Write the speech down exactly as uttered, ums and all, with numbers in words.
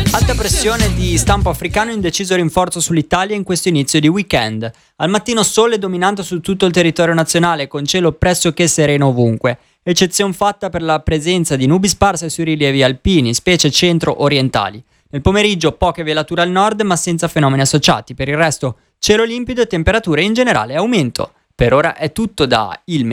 Alta pressione di stampo africano, indeciso rinforzo sull'Italia in questo inizio di weekend. Al mattino sole dominante su tutto il territorio nazionale, con cielo pressoché sereno ovunque. Eccezione fatta per la presenza di nubi sparse sui rilievi alpini, specie centro-orientali. Nel pomeriggio poche velature al nord, ma senza fenomeni associati. Per il resto cielo limpido e temperature in generale aumento. Per ora è tutto da Il